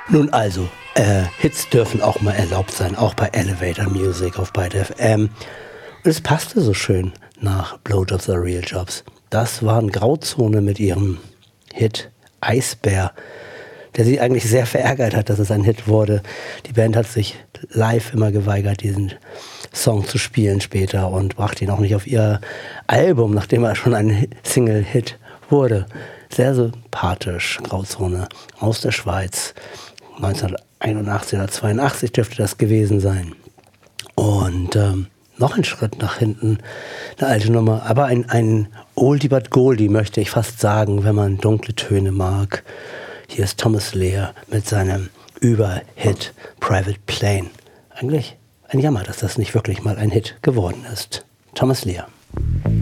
Nun also, Hits dürfen auch mal erlaubt sein, auch bei Elevator Music auf Byte FM. Und es passte so schön nach Blowjobs are Real Jobs. Das waren Grauzone mit ihrem Hit Eisbär, der sie eigentlich sehr verärgert hat, dass es ein Hit wurde. Die Band hat sich live immer geweigert, diesen Song zu spielen später und brachte ihn auch nicht auf ihr Album, nachdem er schon ein Single-Hit wurde. Sehr sympathisch, Grauzone aus der Schweiz. 1981 oder 82 dürfte das gewesen sein. Und noch ein Schritt nach hinten, eine alte Nummer, aber ein Oldie but Goldie, möchte ich fast sagen, wenn man dunkle Töne mag. Hier ist Thomas Lear mit seinem Überhit Private Plane. Eigentlich ein Jammer, dass das nicht wirklich mal ein Hit geworden ist. Thomas Lear.